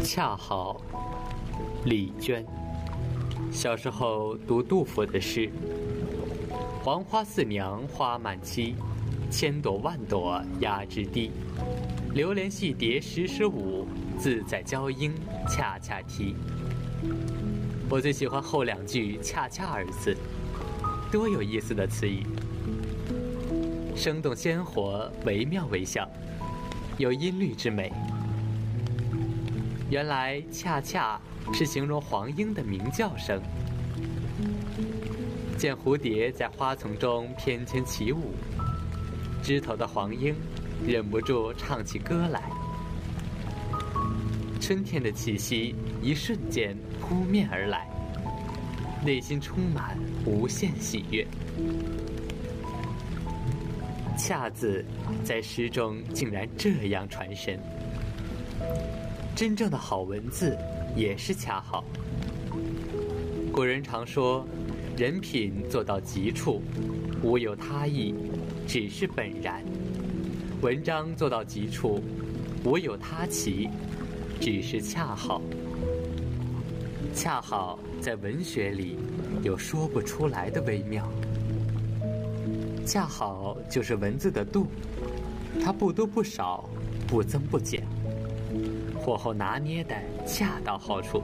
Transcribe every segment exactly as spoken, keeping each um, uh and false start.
恰好，李娟。小时候读杜甫的诗：黄花似娘花满萋，千朵万朵压枝低。流连戏蝶时时舞，自在娇莺恰恰啼。我最喜欢后两句恰恰二字，多有意思的词语，生动鲜活，惟妙惟肖，有音律之美。原来恰恰是形容黄莺的鸣叫声。见蝴蝶在花丛中翩跹起舞，枝头的黄莺忍不住唱起歌来。春天的气息一瞬间扑面而来，内心充满无限喜悦。恰字在诗中竟然这样传神。真正的好文字也是恰好。古人常说，人品做到极处，无有他意，只是本然；文章做到极处，无有他奇，只是恰好。恰好在文学里有说不出来的微妙。恰好就是文字的度，它不多不少，不增不减，火候拿捏的恰到好处。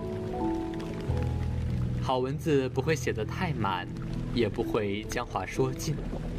好文字不会写得太满，也不会将话说尽。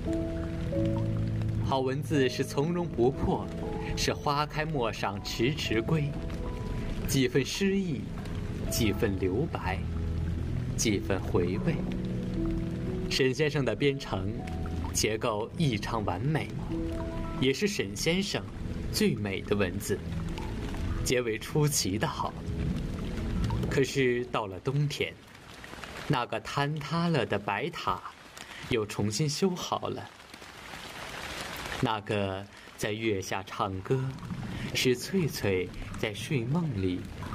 好文字是从容不迫，是花开陌上迟迟归，几分诗意，几分留白，几分回味。沈先生的编程结构异常完美，也是沈先生最美的文字，结尾出奇的好。可是到了冬天，那个坍塌了的白塔又重新修好了，那个在月下唱歌，使翠翠在睡梦里